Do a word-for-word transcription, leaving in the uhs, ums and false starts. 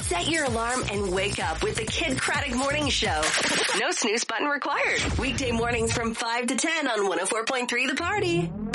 Set your alarm and wake up with the Kid Craddock Morning Show. No snooze button required. Weekday mornings from five to ten on one oh four point three The Party.